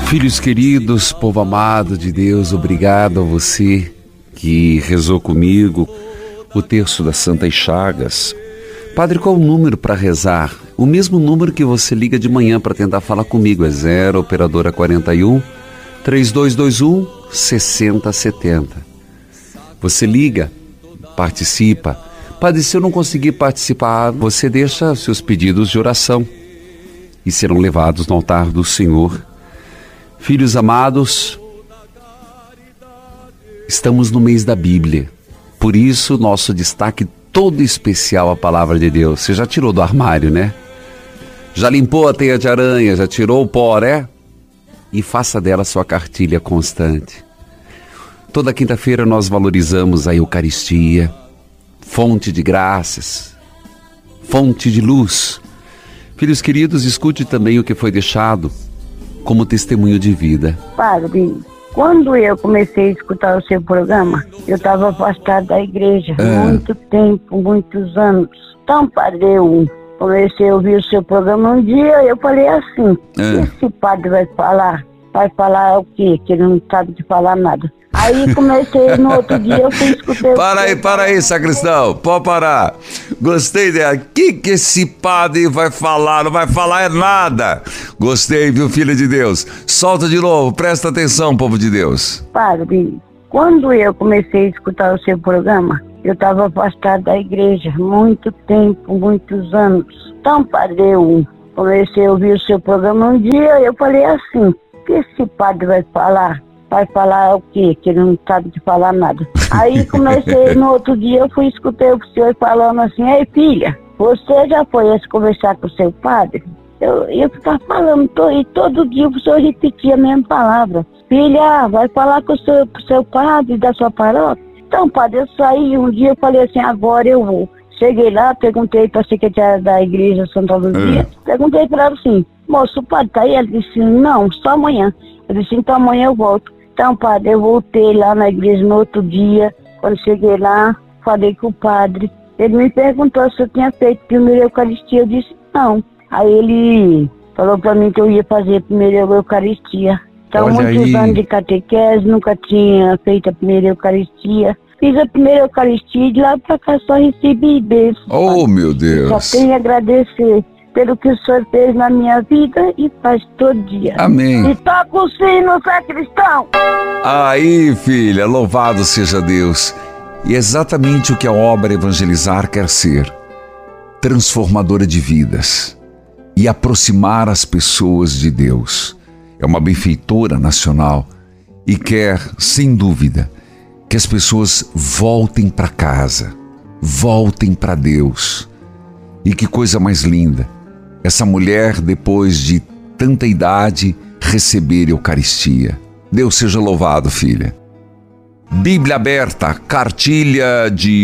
Filhos queridos, povo amado de Deus, obrigado a você que rezou comigo o terço das Santas Chagas. Padre, qual o número para rezar? O mesmo número que você liga de manhã para tentar falar comigo, é 0 operadora 41 3221 6070. Você liga, participa. Padre, se eu não conseguir participar, você deixa seus pedidos de oração e serão levados no altar do Senhor. Filhos amados, estamos no mês da Bíblia, por isso nosso destaque todo especial à Palavra de Deus. Você já tirou do armário, né? Já limpou a teia de aranha, já tirou o pó, né? E faça dela sua cartilha constante. Toda quinta-feira nós valorizamos a Eucaristia, fonte de graças, fonte de luz. Filhos queridos, escute também o que foi deixado como testemunho de vida. Padre, quando eu comecei a escutar o seu programa, eu estava afastado da igreja muito tempo, muitos anos. Então, padre, eu comecei a ouvir o seu programa um dia, eu falei assim, esse padre vai falar? Vai falar o quê? Que ele não sabe de falar nada. Aí comecei, no outro dia eu fui escutar... Para aí, sacristão, pode parar. Gostei dela. O que esse padre vai falar? Não vai falar é nada. Gostei, viu, filha de Deus? Solta de novo, presta atenção, povo de Deus. Padre, quando eu comecei a escutar o seu programa, eu estava afastado da igreja muito tempo, muitos anos. Então, padre, eu comecei a ouvir o seu programa um dia, eu falei assim, o que esse padre vai falar? Vai falar o quê? Que ele não sabe de falar nada. Aí comecei, no outro dia eu fui escutar o senhor falando assim, ei filha, você já foi conversar com o seu padre? Eu ficava falando, e todo dia o senhor repetia a mesma palavra. Filha, vai falar com o seu padre da sua paróquia? Então, padre, eu saí um dia, eu falei assim, agora eu vou. Cheguei lá, perguntei para a secretária da igreja Santa Luzia, perguntei para ela assim, moço, o padre tá aí? Ela disse, não, só amanhã. Eu disse, então amanhã eu volto. Então, padre, eu voltei lá na igreja no outro dia. Quando cheguei lá, falei com o padre. Ele me perguntou se eu tinha feito primeira Eucaristia. Eu disse, não. Aí ele falou para mim que eu ia fazer a primeira Eucaristia. Então, muitos anos de catequese, nunca tinha feito a primeira Eucaristia. Fiz a primeira Eucaristia e de lá para cá só recebi bênção. Oh, meu Deus! Só tenho a agradecer pelo que o senhor fez na minha vida e faz todo dia. Amém. E toca o sino, sacristão! Aí, filha, louvado seja Deus. E é exatamente o que a obra Evangelizar quer ser. Transformadora de vidas e aproximar as pessoas de Deus. É uma benfeitora nacional e quer, sem dúvida, que as pessoas voltem para casa, voltem para Deus. E que coisa mais linda, essa mulher, depois de tanta idade, receber Eucaristia. Deus seja louvado, filha. Bíblia aberta, cartilha de